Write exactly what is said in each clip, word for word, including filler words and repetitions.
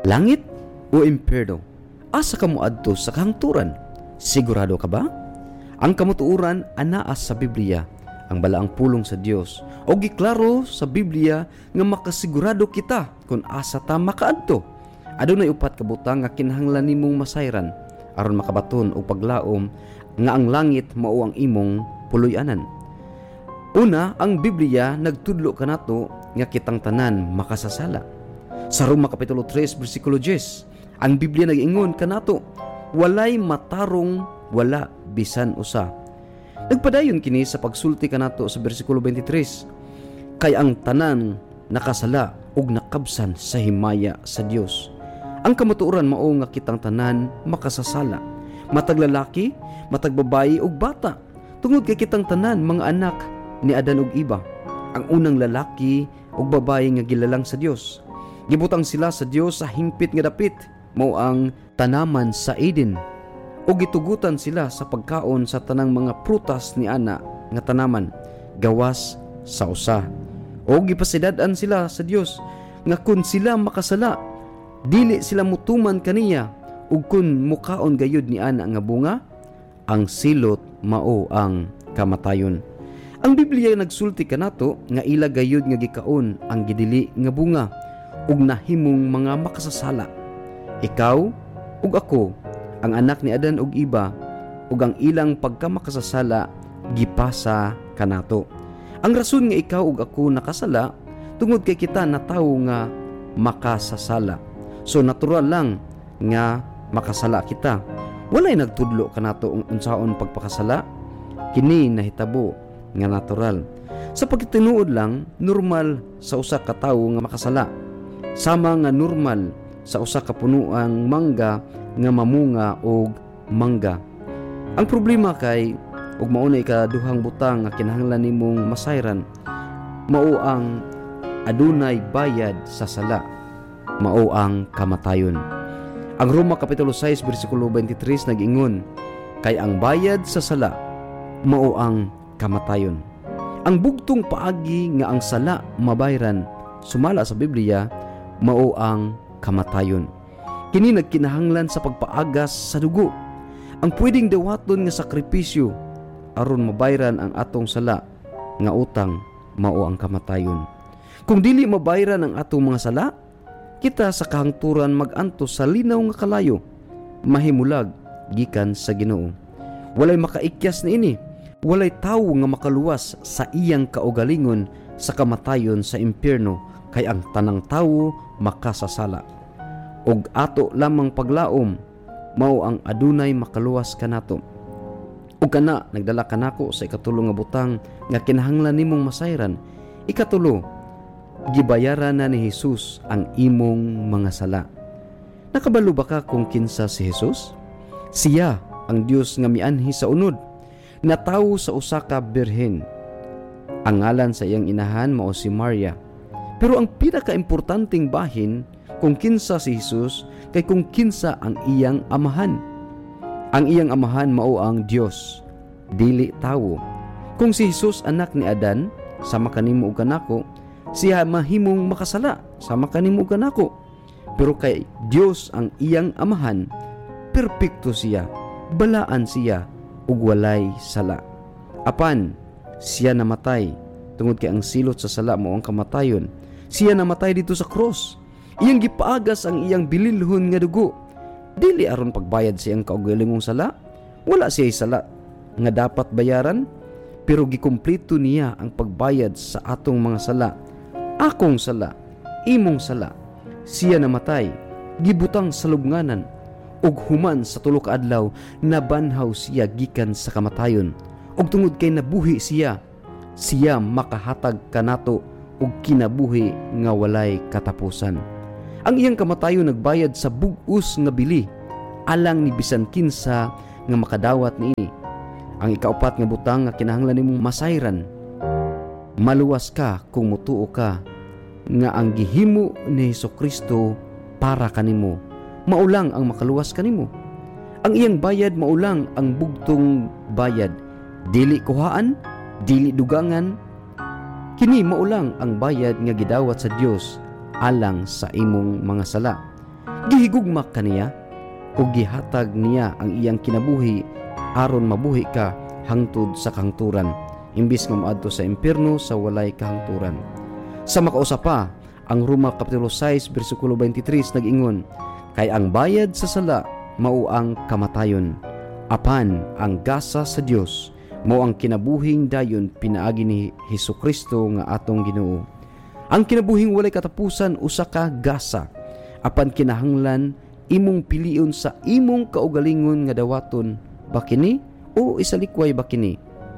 Langit o impyerno? Asa ka moadto sa kahangturan? Sigurado ka ba? Ang kamutuuran anaa sa Biblia, ang balaang pulong sa Dios, o giklaro sa Biblia nga makasigurado kita kung asa ta makaadto. Adunay upat ka butang nga kinahanglan nimong masayran aron makabaton og paglaom nga ang langit mao ang imong puloy-anan. Una, ang Biblia nagtudlo kanato nga kitang tanan makasasala. Sa Roma Kapitulo three, versikulo ten, ang Biblia nag-ingon kanato, walay matarong wala bisan usa. Nagpadayon kini sa pagsulti kanato sa bersikulo twenty-three, kay ang tanan nakasala ug nakabsan sa himaya sa Dios. Ang kamatuoran mao nga kitang tanan makasasala, matag lalaki, matag babayi ug bata. Tungod kay kitang tanan mga anak ni Adan ug Eva, ang unang lalaki ug babayi nga gilalang sa Dios. Gibutang sila sa Dios sa hingpit nga dapit, mao ang tanaman sa Eden, o gitugutan sila sa pagkaon sa tanang mga prutas ni ana nga tanaman gawas sa usa. O gipasidad-an sila sa Dios nga kun sila makasala dili sila mutuman kaniya, ug kun mukaon gayud ni ana nga bunga, ang silot mao ang kamatayon. Ang Biblia nagsulti kanato nga ila gayud nga gikaon ang gidili nga bunga ug nahimong mga makasasala. Ikaw ug ako, ang anak ni Adan ug Eva, ug ang ilang pagkamakasasala gipasa kanato. Ang rason nga ikaw ug ako nakasala tungod kay kita na tawo nga makasasala. So natural lang nga makasala kita. Walay nagtudlo kanato ang unsaon pagpakasala. Kini nahitabo nga natural. Sa pagtinuod lang, normal sa usa ka tawo nga makasala. Sama nga normal sa usa ka punuang mangga nga mamunga og mangga. Ang problema kay ug mao na ikaduhang butang nga kinahanglan nimong masayran, mao ang adunay bayad sa sala, mao ang kamatayon. Ang Roma Kapitulo six, versikulo twenty-three nag-ingon, kay ang bayad sa sala mao ang kamatayon. Ang bugtong paagi nga ang sala mabayran sumala sa Biblia mao ang kamatayon. Kini nagkinahanglan sa pagpaagas sa dugo, ang pwedeng dawaton nga sakripisyo aron mabayran ang atong sala nga utang mao ang kamatayon. Kung dili mabayran ang atong mga sala, kita sa kahangturan mag-antos sa linaw nga kalayo, mahimulag gikan sa Ginoo. Walay makaikyas na ini, walay tawo nga makaluwas sa iyang kaugalingon sa kamatayon sa impyerno, kay ang tanang tawo makasasala. Og ato lamang paglaom mao ang adunay makaluwas kanato. Ug kana nagdala kanako sa ikatulo nga butang nga kinahanglan nimong masayran. Ikatulo, gibayaran na ni Jesus ang imong mga sala. Nakabalo ba ka kung kinsa si Jesus? Siya ang Dios nga mianhi sa unod, na tawo sa usa ka birhen. Ang ngalan sa iyang inahan mao si Maria. Pero ang pinaka-importanting bahin kung kinsa si Jesus kay kung kinsa ang iyang amahan. Ang iyang amahan mao ang Dios, dili tawo. Kung si Jesus anak ni Adan, sama kanimo ug kanako, siya mahimong makasala, sama kanimo ug kanako. Pero kay Dios ang iyang amahan, perpekto siya, balaan siya ug walay sala. Apan siya namatay tungod kay ang silot sa sala mao ang kamatayon. Siya namatay dito sa cross. Iyang gipaagas ang iyang bililhon nga dugo. Dili aron pagbayad sa iyang kaugalingong sala. Wala siya sala nga dapat bayaran, pero gikumpleto niya ang pagbayad sa atong mga sala. Akong sala, imong sala. Siya namatay, gibutang sa lubnganan, ug human sa tulo ka adlaw nabanhaw siya gikan sa kamatayon. Ug tungod kay nabuhi siya, siya makahatag kanato ug kinabuhi nga walay katapusan. Ang iyang kamatayon nagbayad sa bug-os nga bili, alang ni bisan kinsa nga makadawat niini. Ang ikaupat nga butang nga kinahanglan nimong masayran, maluwas ka kung mutuo ka nga ang gihimo ni Hesukristo para kanimo, maulang ang makaluwas kanimo. Ang iyang bayad maulang ang bugtong bayad, dili kuhaan, dili dugangan. Kini maulang ang bayad nga gidawat sa Dios alang sa imong mga sala. Gihigugma kaniya ug gihatag niya ang iyang kinabuhi aron mabuhi ka hangtod sa kahangturan, imbis nga moadto sa impierno sa walay kahangturan. Sa makausa pa, ang Roma Kapitulo six bersikulo twenty-three nag-ingon, kay ang bayad sa sala mao ang kamatayon, apan ang gasa sa Dios mao ang kinabuhing dayon pinaagi ni Hesukristo nga atong Ginoo. Ang kinabuhing walay katapusan usa ka gasa, apan kinahanglan imong pilion sa imong kaugalingon nga dawaton ba kini o isalikway ba kini.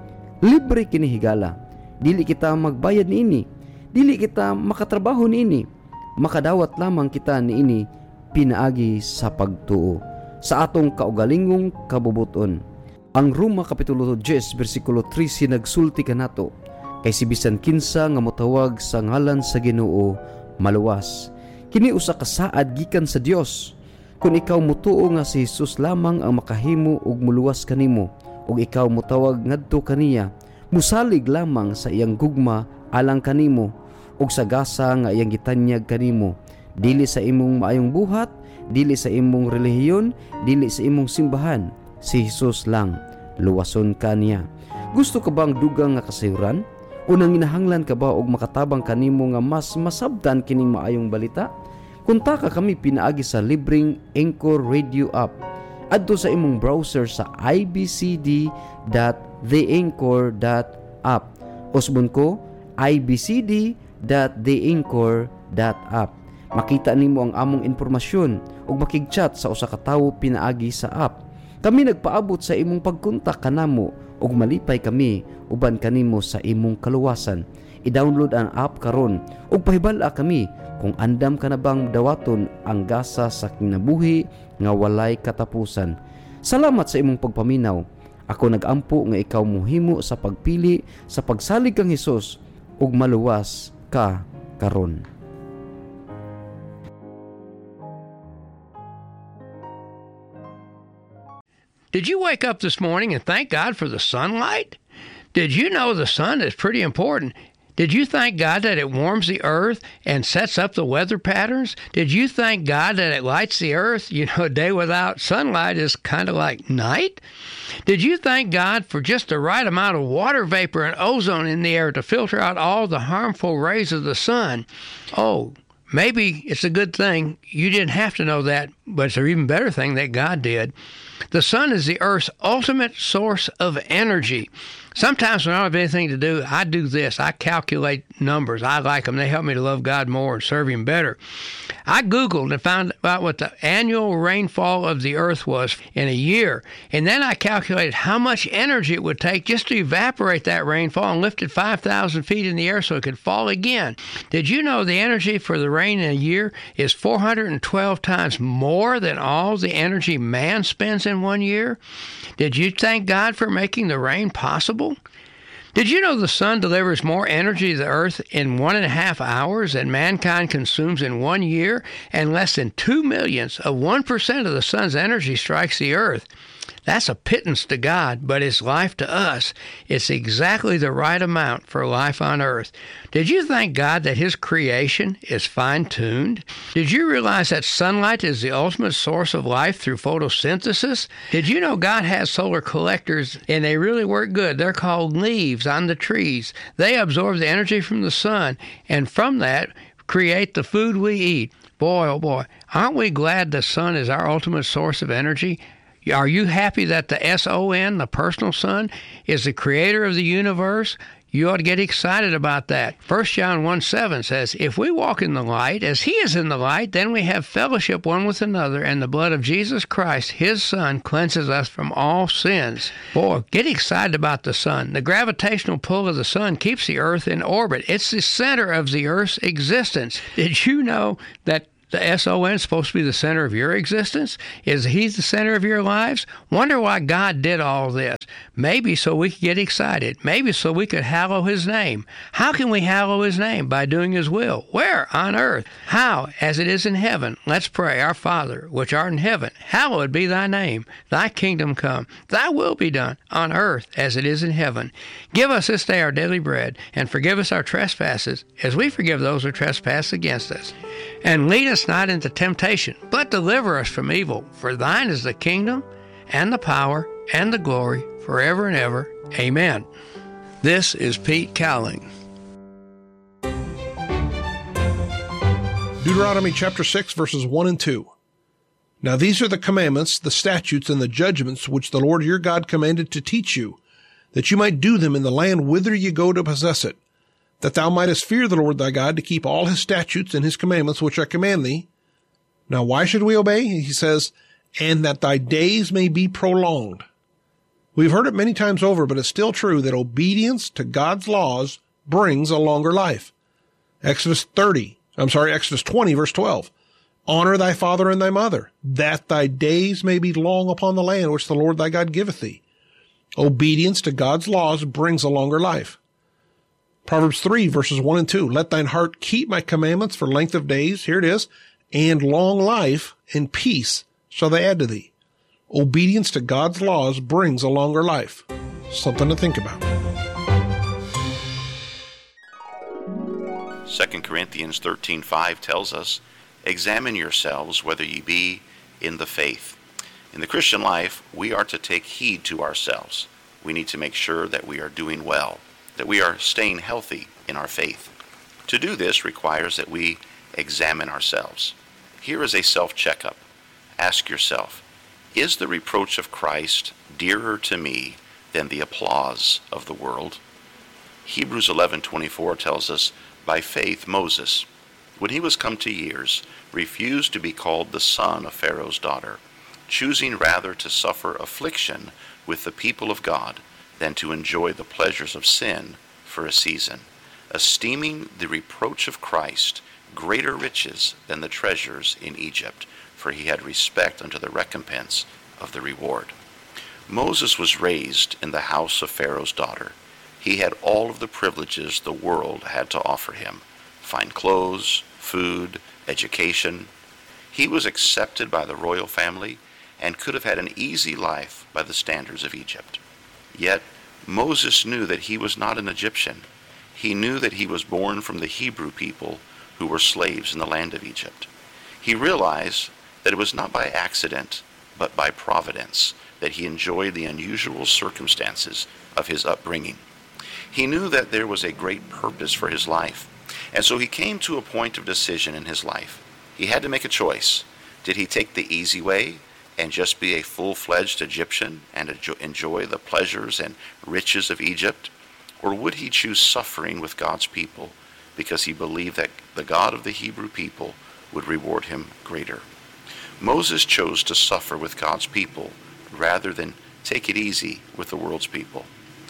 Libre kini higala, dili kita magbayad niini, dili kita makatrabaho niini, makadawat lamang kita niini pinaagi sa pagtuo sa atong kaugalingong kabubuton. Ang Roma Kapitulo ten bersikulo thirteen nagsulti kanato, kay si bisan kinsa nga motawag sa ngalan sa Ginoo maluwas. Kini usa ka saad gikan sa Dios. Kung ikaw mutuo nga si Jesus lamang ang makahimo ug muluwas kanimo, ug ikaw motawag ngadto kaniya, musalig lamang sa iyang gugma alang kanimo ug sa gasa nga iyang gitanyag kanimo, dili sa imong maayong buhat, dili sa imong relihiyon, dili sa imong simbahan, si Jesus lang, luwason ka niya. Gusto ka bang dugang nga kasayuran? Unang ginahanglan ka ba og makatabang kanimo nga mas masabtan kining maayong balita? Kunta ka kami pinaagi sa libreng Anchor Radio app. Adto sa imong browser sa i b c d dot the anchor dot app. Usbon ko, i b c d dot the anchor dot app. Makita nimo ang among impormasyon ug makig-chat sa usa ka tawo pinaagi sa app. Kami nagpaabot sa imong pagkontak kanamo ug malipay kami uban kanimo sa imong kaluwasan. I-download ang app karon ug pahibal-a kami kung andam ka na bang dawaton ang gasa sa kinabuhi nga walay katapusan. Salamat sa imong pagpaminaw. Ako nag-ampo nga ikaw mohimo sa pagpili sa pagsalig kang Hesus ug maluwas ka karon. Did you wake up this morning and thank God for the sunlight? Did you know the sun is pretty important? Did you thank God that it warms the earth and sets up the weather patterns? Did you thank God that it lights the earth? You know, a day without sunlight is kind of like night. Did you thank God for just the right amount of water vapor and ozone in the air to filter out all the harmful rays of the sun? Oh, maybe it's a good thing you didn't have to know that, but it's an even better thing that God did. The sun is the earth's ultimate source of energy. Sometimes when I don't have anything to do, I do this. I calculate numbers. I like them. They help me to love God more and serve Him better. I Googled and found out what the annual rainfall of the earth was in a year. And then I calculated how much energy it would take just to evaporate that rainfall and lift it five thousand feet in the air so it could fall again. Did you know the energy for the rain in a year is four hundred twelve times more than all the energy man spends in one year? Did you thank God for making the rain possible? Did you know the sun delivers more energy to the earth in one and a half hours than mankind consumes in one year, and less than two millionths of one percent of the sun's energy strikes the earth? That's a pittance to God, but it's life to us. It's exactly the right amount for life on earth. Did you thank God that His creation is fine-tuned? Did you realize that sunlight is the ultimate source of life through photosynthesis? Did you know God has solar collectors, and they really work good? They're called leaves on the trees. They absorb the energy from the sun, and from that, create the food we eat. Boy, oh boy, aren't we glad the sun is our ultimate source of energy? Are you happy that the S O N, the personal Son, is the creator of the universe? You ought to get excited about that. First John one seven says, if we walk in the light, as He is in the light, then we have fellowship one with another, and the blood of Jesus Christ, His Son, cleanses us from all sins. Boy, get excited about the sun. The gravitational pull of the sun keeps the earth in orbit. It's the center of the earth's existence. Did you know that the S O N is supposed to be the center of your existence? Is He the center of your lives? Wonder why God did all this. Maybe so we could get excited. Maybe so we could hallow His name. How can we hallow His name? By doing His will. Where? On earth. How? As it is in heaven. Let's pray. Our Father, which art in heaven, hallowed be Thy name. Thy kingdom come. Thy will be done on earth as it is in heaven. Give us this day our daily bread, and forgive us our trespasses, as we forgive those who trespass against us. And lead us not into temptation, but deliver us from evil. For thine is the kingdom, and the power, and the glory, forever and ever. Amen. This is Pete Cowling. Deuteronomy chapter six, verses one and two. Now these are the commandments, the statutes, and the judgments which the Lord your God commanded to teach you, that you might do them in the land whither ye go to possess it, that thou mightest fear the Lord thy God, to keep all his statutes and his commandments which I command thee. Now why should we obey? He says, and that thy days may be prolonged. We've heard it many times over, but it's still true that obedience to God's laws brings a longer life. Exodus thirty, I'm sorry, Exodus twenty, verse twelve. Honor thy father and thy mother, that thy days may be long upon the land which the Lord thy God giveth thee. Obedience to God's laws brings a longer life. Proverbs three, verses one and two. Let thine heart keep my commandments for length of days. Here it is. And long life and peace shall they add to thee. Obedience to God's laws brings a longer life. Something to think about. Second Corinthians thirteen five tells us, examine yourselves whether ye be in the faith. In the Christian life, we are to take heed to ourselves. We need to make sure that we are doing well, that we are staying healthy in our faith. To do this requires that we examine ourselves. Here is a self-checkup. Ask yourself, is the reproach of Christ dearer to me than the applause of the world? Hebrews eleven twenty-four tells us, by faith Moses, when he was come to years, refused to be called the son of Pharaoh's daughter, choosing rather to suffer affliction with the people of God than to enjoy the pleasures of sin for a season, esteeming the reproach of Christ greater riches than the treasures in Egypt, for he had respect unto the recompense of the reward. Moses was raised in the house of Pharaoh's daughter. He had all of the privileges the world had to offer him: fine clothes, food, education. He was accepted by the royal family and could have had an easy life by the standards of Egypt. Yet Moses knew that he was not an Egyptian. He knew that he was born from the Hebrew people who were slaves in the land of Egypt. He realized that it was not by accident, but by providence, that he enjoyed the unusual circumstances of his upbringing. He knew that there was a great purpose for his life, and so he came to a point of decision in his life. He had to make a choice. Did he take the easy way and just be a full-fledged Egyptian and enjoy the pleasures and riches of Egypt? Or would he choose suffering with God's people because he believed that the God of the Hebrew people would reward him greater? Moses chose to suffer with God's people rather than take it easy with the world's people.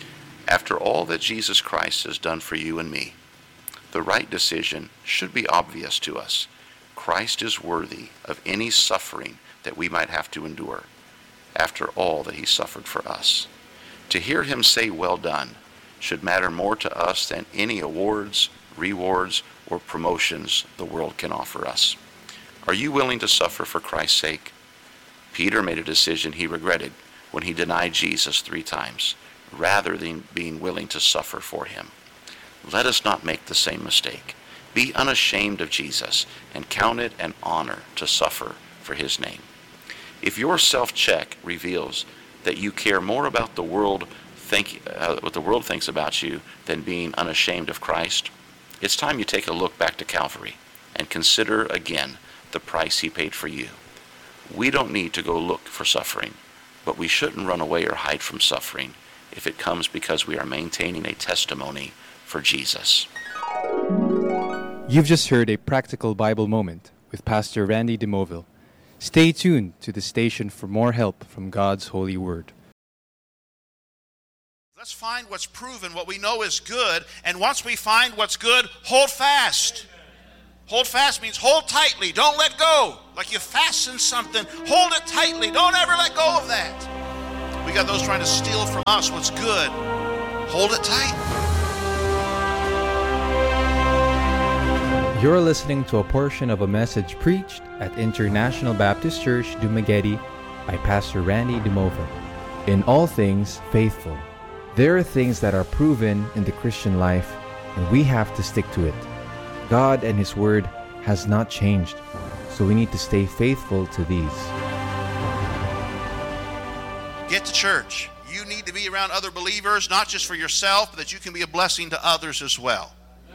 After all that Jesus Christ has done for you and me, the right decision should be obvious to us. Christ is worthy of any suffering that we might have to endure, after all that he suffered for us. To hear him say, well done, should matter more to us than any awards, rewards, or promotions the world can offer us. Are you willing to suffer for Christ's sake? Peter made a decision he regretted when he denied Jesus three times, rather than being willing to suffer for him. Let us not make the same mistake. Be unashamed of Jesus and count it an honor to suffer for his name. If your self-check reveals that you care more about the world think uh, what the world thinks about you than being unashamed of Christ, it's time you take a look back to Calvary and consider again the price he paid for you. We don't need to go look for suffering, but we shouldn't run away or hide from suffering if it comes because we are maintaining a testimony for Jesus. You've just heard a practical Bible moment with Pastor Randy DeMoville. Stay tuned to the station for more help from God's holy word. Let's find what's proven, what we know is good, and once we find what's good, hold fast. Hold fast means hold tightly, don't let go. Like you fasten something, hold it tightly, don't ever let go of that. We got those trying to steal from us what's good. Hold it tight. You're listening to a portion of a message preached at International Baptist Church, Dumaguete by Pastor Randy DeMoville. In all things, faithful. There are things that are proven in the Christian life, and we have to stick to it. God and His Word has not changed, so we need to stay faithful to these. Get to church. You need to be around other believers, not just for yourself, but that you can be a blessing to others as well.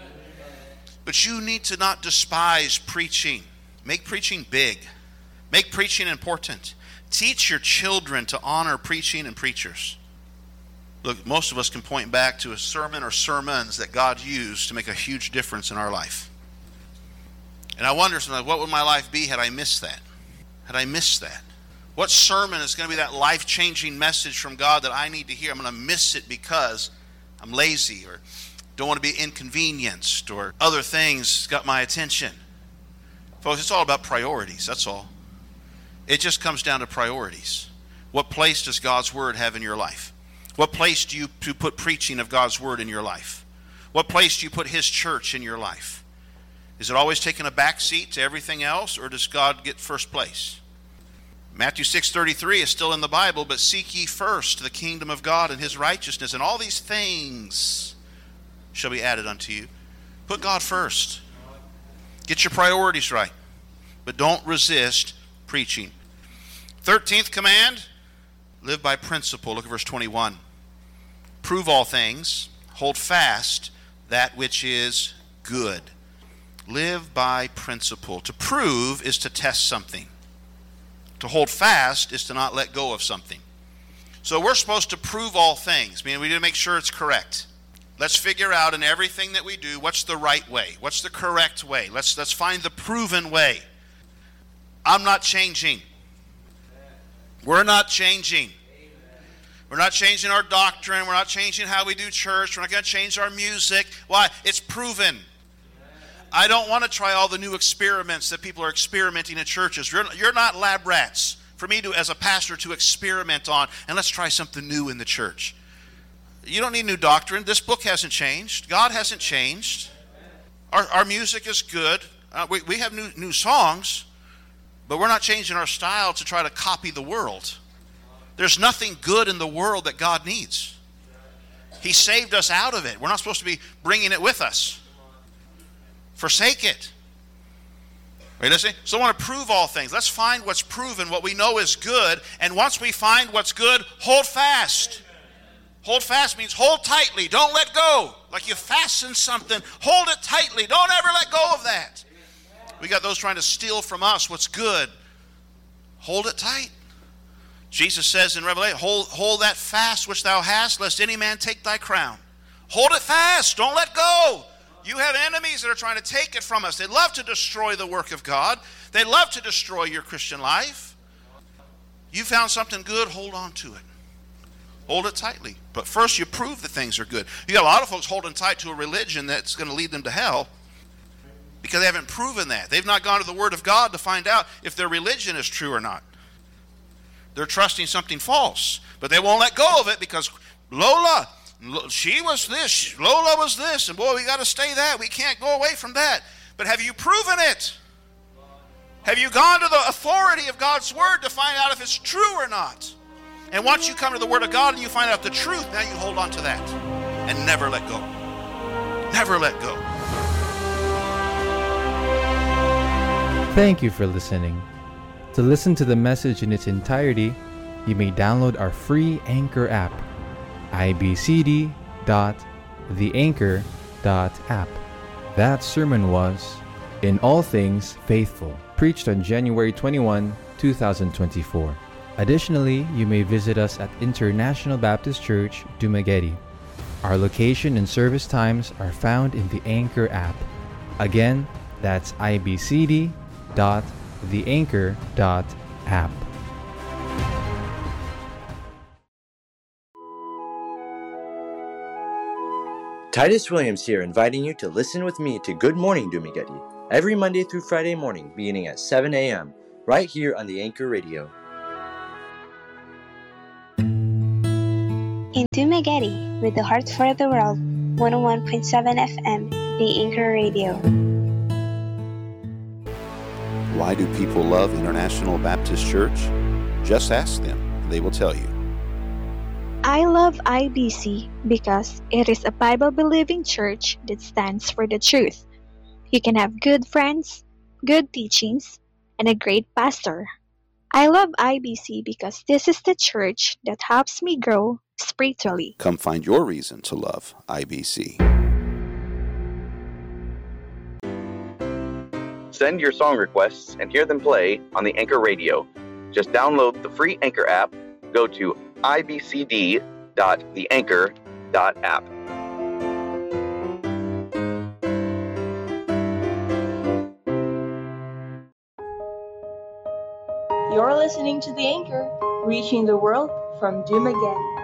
But you need to not despise preaching. Make preaching big. Make preaching important. Teach your children to honor preaching and preachers. Look, most of us can point back to a sermon or sermons that God used to make a huge difference in our life. And I wonder sometimes, what would my life be had I missed that? Had I missed that? What sermon is going to be that life-changing message from God that I need to hear? I'm going to miss it because I'm lazy or don't want to be inconvenienced or other things got my attention. Folks, it's all about priorities, that's all. It just comes down to priorities. What place does God's Word have in your life? What place do you put preaching of God's Word in your life? What place do you put His church in your life? Is it always taking a back seat to everything else, or does God get first place? Matthew six thirty-three is still in the Bible, but seek ye first the kingdom of God and His righteousness, and all these things shall be added unto you. Put God first. Get your priorities right, but don't resist preaching. Thirteenth command, live by principle. Look at verse twenty-one. Prove all things, hold fast that which is good. Live by principle. To prove is to test something. To hold fast is to not let go of something. So we're supposed to prove all things. I mean, we need to make sure it's correct. Let's figure out in everything that we do, what's the right way? What's the correct way? Let's, let's find the proven way. I'm not changing. We're not changing. We're not changing our doctrine. We're not changing how we do church. We're not going to change our music. Why? It's proven. I don't want to try all the new experiments that people are experimenting in churches. You're, you're not lab rats for me to, as a pastor, to experiment on, and let's try something new in the church. You don't need new doctrine. This book hasn't changed. God hasn't changed. Our, our music is good. Uh, we, we have new, new songs, but we're not changing our style to try to copy the world. There's nothing good in the world that God needs. He saved us out of it. We're not supposed to be bringing it with us. Forsake it. Are you listening? So I want to prove all things. Let's find what's proven, what we know is good. And once we find what's good, hold fast. Hold fast means hold tightly. Don't let go. Like you fasten something, hold it tightly. Don't ever let go of that. We got those trying to steal from us what's good. Hold it tight. Jesus says in Revelation, hold, hold that fast which thou hast, lest any man take thy crown. Hold it fast. Don't let go. You have enemies that are trying to take it from us. They love to destroy the work of God. They love to destroy your Christian life. You found something good, hold on to it. Hold it tightly. But first you prove that things are good. You got a lot of folks holding tight to a religion that's going to lead them to hell because they haven't proven that. They've not gone to the Word of God to find out if their religion is true or not. They're trusting something false, but they won't let go of it because Lola, she was this, Lola was this, and boy, we got to stay that. We can't go away from that. But have you proven it? Have you gone to the authority of God's Word to find out if it's true or not? And once you come to the Word of God and you find out the truth, now you hold on to that and never let go. Never let go. Thank you for listening. To listen to the message in its entirety, you may download our free Anchor app, i b c d dot the anchor dot app. That sermon was In All Things Faithful, preached on January twenty-first, twenty twenty-four. Additionally, you may visit us at International Baptist Church, Dumaguete. Our location and service times are found in the Anchor app. Again, that's i b c d dot the anchor dot app. Titus Williams here, inviting you to listen with me to Good Morning Dumaguete every Monday through Friday morning beginning at seven a.m. right here on the Anchor Radio. In Dumaguete, with the heart for the world, one oh one point seven F M, the Anchor Radio. Why do people love International Baptist Church? Just ask them. They will tell you. I love I B C because it is a Bible-believing church that stands for the truth. You can have good friends, good teachings, and a great pastor. I love I B C because this is the church that helps me grow spiritually. Come find your reason to love I B C. Send your song requests and hear them play on the Anchor Radio. Just download the free Anchor app, go to i b c d dot the anchor dot app. You're listening to The Anchor, reaching the world from Dumaguete.